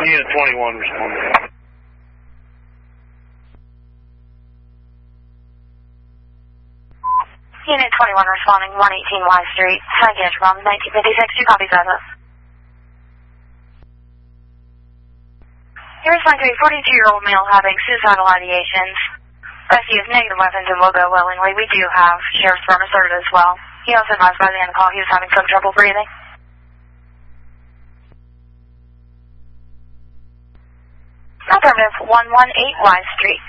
Unit 21 responding. Unit 21 responding, 118 Y Street, Highgate from 1956, 2 copies as of. You're responding to a 42-year-old male having suicidal ideations. Rescue of negative weapons and will go willingly. We do have Sheriff's Department started as well. He also advised by the end of the call he was having some trouble breathing. Affirmative, 118 Y Street.